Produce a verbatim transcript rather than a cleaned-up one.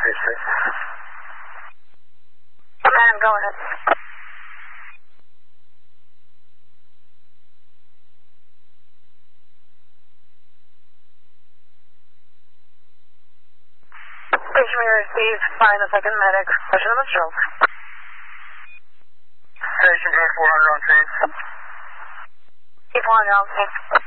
history. Madam, go ahead. Patient may receive five and second medic. Question of a stroke. Patient four hundred on scene. Keep on, I'll take.